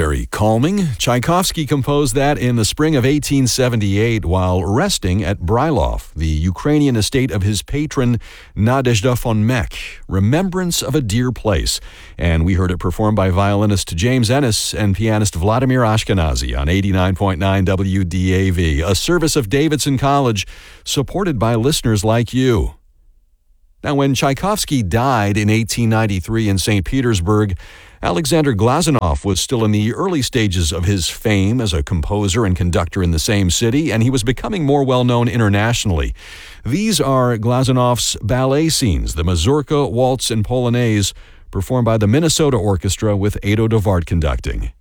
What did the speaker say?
Very calming. Tchaikovsky composed that in the spring of 1878 while resting at Brylov, the Ukrainian estate of his patron Nadezhda von Meck, Remembrance of a Dear Place. And we heard it performed by violinist James Ennis and pianist Vladimir Ashkenazy on 89.9 WDAV, a service of Davidson College supported by listeners like you. Now, when Tchaikovsky died in 1893 in St. Petersburg, Alexander Glazunov was still in the early stages of his fame as a composer and conductor in the same city, and he was becoming more well-known internationally. These are Glazunov's ballet scenes, the Mazurka, Waltz, and Polonaise, performed by the Minnesota Orchestra with Ado Devart conducting.